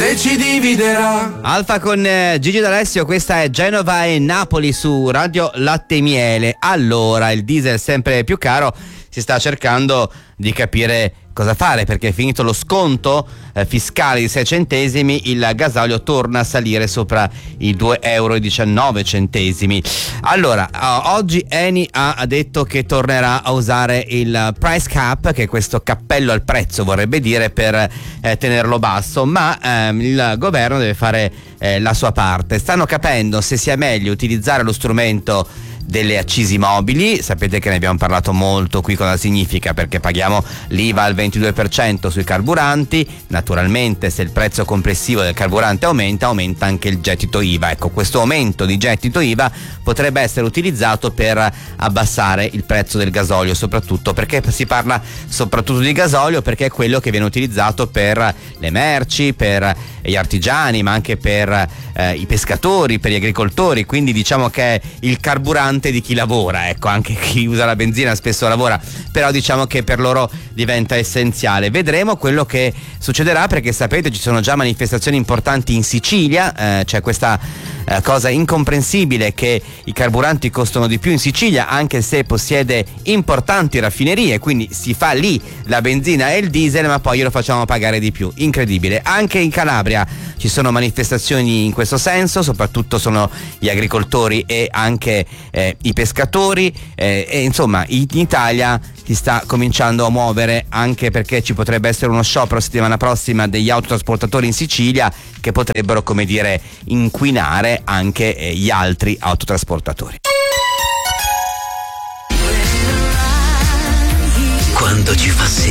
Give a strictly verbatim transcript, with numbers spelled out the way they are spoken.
se ci dividerà. Alfa con eh, Gigi D'Alessio, questa è Genova e Napoli su Radio Latte e Miele. Allora, il diesel sempre più caro, si sta cercando di capire cosa fare, perché è finito lo sconto eh, fiscale di sei centesimi, il gasolio torna a salire sopra i due euro e diciannove centesimi. Allora, uh, oggi Eni ha detto che tornerà a usare il price cap, che è questo cappello al prezzo, vorrebbe dire, per eh, tenerlo basso, ma ehm, il governo deve fare eh, la sua parte. Stanno capendo se sia meglio utilizzare lo strumento delle accise mobili. Sapete che ne abbiamo parlato molto qui, cosa significa, perché paghiamo l'I V A al ventidue per cento sui carburanti. Naturalmente, se il prezzo complessivo del carburante aumenta, aumenta anche il gettito I V A. Ecco, questo aumento di gettito I V A potrebbe essere utilizzato per abbassare il prezzo del gasolio, soprattutto perché si parla soprattutto di gasolio, perché è quello che viene utilizzato per le merci, per gli artigiani, ma anche per eh, i pescatori, per gli agricoltori. Quindi diciamo che è il carburante di chi lavora, ecco, anche chi usa la benzina spesso lavora, però diciamo che per loro diventa essenziale. Vedremo quello che succederà, perché sapete ci sono già manifestazioni importanti in Sicilia, eh, c'è questa eh, cosa incomprensibile che i carburanti costano di più in Sicilia, anche se possiede importanti raffinerie, quindi si fa lì la benzina e il diesel, ma poi lo facciamo pagare di più. Incredibile. Anche in Calabria ci sono manifestazioni in questo senso, soprattutto sono gli agricoltori e anche eh, i pescatori, eh, e insomma in Italia si sta cominciando a muovere, anche perché ci potrebbe essere uno sciopero settimana prossima degli autotrasportatori in Sicilia, che potrebbero, come dire, inquinare anche eh, gli altri autotrasportatori. Quando ci fa